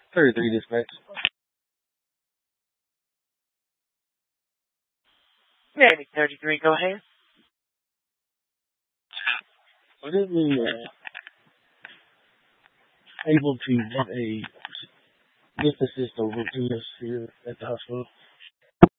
33 dispatch. Medic 33, go ahead. What is the able to get a lift assist over to us here at the hospital?